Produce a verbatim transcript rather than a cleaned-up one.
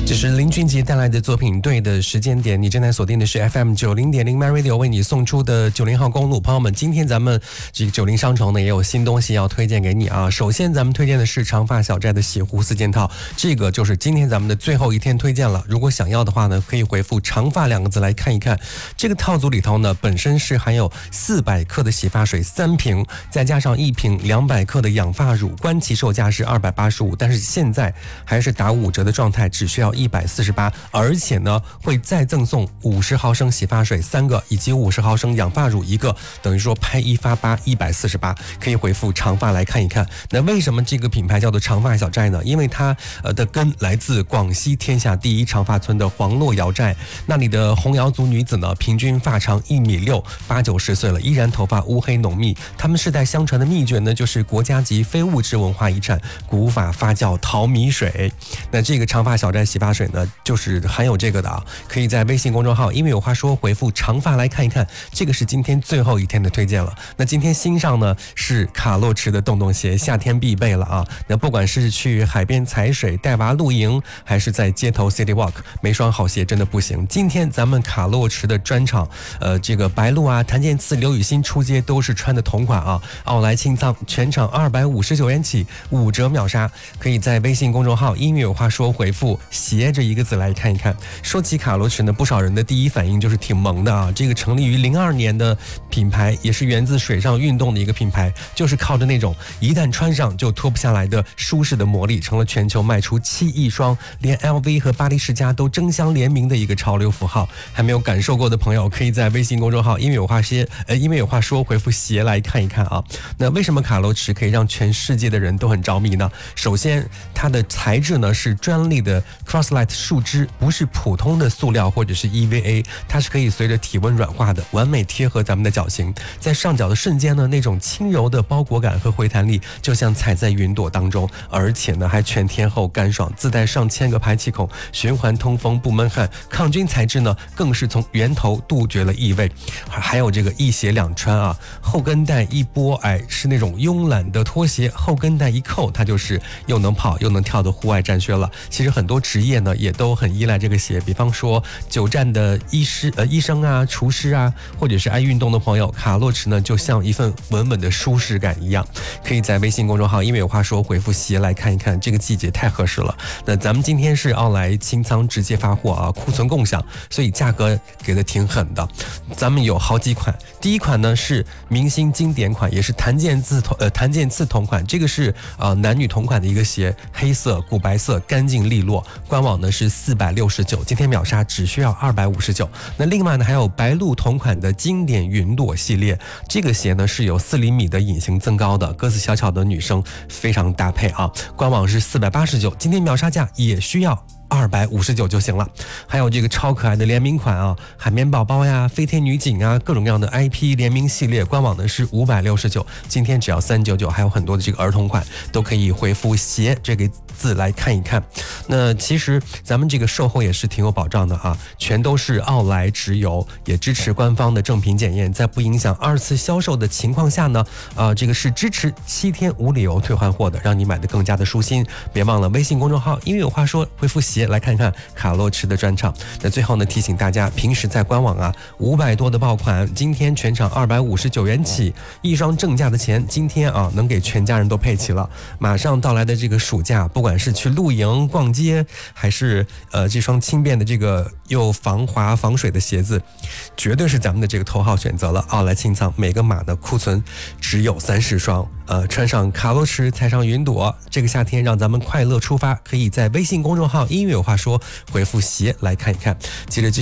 这是林俊杰带来的作品《对的时间点》，你正在锁定的是 F M 九零点零 My Radio 为你送出的九零号公路。朋友们，今天咱们这个九零商城呢也有新东西要推荐给你啊。首先咱们推荐的是长发小寨的洗护四件套，这个就是今天咱们的最后一天推荐了。如果想要的话呢，可以回复长发两个字来看一看。这个套组里头呢，本身是含有四百克的洗发水三瓶，再加上一瓶两百克的养发乳，官旗售价是二百八十五，但是现在还是打五折的状态，只需要一百四十八，而且呢会再赠送五十毫升洗发水三个，以及五十毫升养发乳一个，等于说拍一发八，一百四十八，可以回复长发来看一看。那为什么这个品牌叫做长发小寨呢？因为它呃的根来自广西天下第一长发村的黄洛瑶寨，那里的红瑶族女子呢，平均发长一米六，八九十岁了，依然头发乌黑浓密。他们世代相传的秘诀呢，就是国家级非物质文化遗产古法发酵淘米水。那这个长发小寨洗发水呢，就是含有这个的啊，可以在微信公众号因为有话说回复长发来看一看，这个是今天最后一天的推荐了。那今天新上呢是卡洛驰的洞洞鞋，夏天必备了啊。那不管是去海边踩水、带娃露营，还是在街头 City Walk， 没双好鞋真的不行。今天咱们卡洛驰的专场，呃，这个白鹿啊、谭健次、刘雨欣出街都是穿的同款啊。奥莱清仓全场二百五十九元起，五折秒杀，可以在微信公众号音乐有话说回复鞋这一个字来看一看。说起卡洛驰呢，不少人的第一反应就是挺萌的啊。这个成立于零二年的品牌，也是源自水上运动的一个品牌，就是靠着那种一旦穿上就脱不下来的舒适的魔力，成了全球卖出七亿双，连 L V 和巴黎世家都争相联名的一个潮流符号。还没有感受过的朋友，可以在微信公众号因为有话说呃因为有话说回复鞋来看一看啊。那为什么卡洛驰可以让全世界的人都很着迷呢？首先，它的材质呢是专利的 Crosslite 树脂，不是普通的塑料或者是 E V A， 它是可以随着体温软化的，完美贴合咱们的脚型。在上脚的瞬间呢，那种轻柔的包裹感和回弹力，就像踩在云朵当中，而且呢还全天候干爽，自带上千个排气孔，循环通风不闷汗。抗菌材质呢更是从源头杜绝了异味。还有这个一鞋两穿啊，后跟带一拨，哎，是那种慵懒的拖鞋，后跟带一扣，它就是又能跑又能跳的户外战靴了。其实很多职业呢也都很依赖这个鞋，比方说久站的医师呃医生啊、厨师啊，或者是爱运动的朋友，卡洛驰呢就像一份稳稳的舒适感一样。可以在微信公众号因为有话说回复鞋来看一看，这个季节太合适了。那咱们今天是奥莱清仓直接发货啊，库存共享，所以价格给的挺狠的。咱们有好几款，第一款呢是明星经典款，也是谭健次同呃谭健次同款，这个是呃男女同款的一个鞋，黑色古白色，干净利落，官网呢是四百六十九，今天秒杀只需要二百五十九。那另外呢还有白鹿同款的经典云朵系列，这个鞋呢是有四厘米的隐形增高的，个子小巧的女生非常搭配啊。官网是四百八十九，今天秒杀价也需要二百五十九就行了。还有这个超可爱的联名款啊，海绵宝宝呀、飞天女警啊，各种各样的 I P 联名系列，官网呢是五百六十九，今天只要三百九十九。还有很多的这个儿童款都可以回复鞋这个字来看一看。那其实咱们这个售后也是挺有保障的啊，全都是奥莱直邮，也支持官方的正品检验，在不影响二次销售的情况下呢，呃，这个是支持七天无理由退换货的，让你买的更加的舒心。别忘了微信公众号因为有话说回复鞋来看看卡洛驰的专场。那最后呢，提醒大家，平时在官网啊五百多的爆款，今天全场二百五十九元起，一双正价的钱，今天啊能给全家人都配齐了。马上到来的这个暑假，不管是去露营、逛街，还是呃这双轻便的这个又防滑防水的鞋子，绝对是咱们的这个头号选择了。奥莱清仓，每个码的库存只有三十双。呃，穿上卡洛驰，踩上云朵，这个夏天让咱们快乐出发。可以在微信公众号音乐有话说回复鞋来看一看。接着